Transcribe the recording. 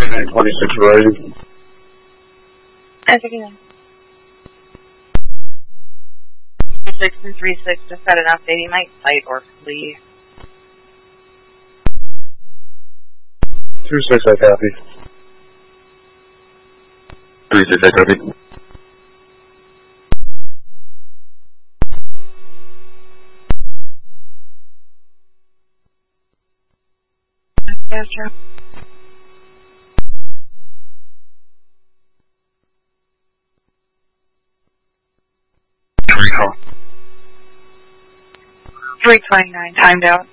3926 Verizon. That's again. 6 and 36 just got an update. He might fight or flee. 26, I copy. 36, I copy. Gotcha. Recall. 329 timed out.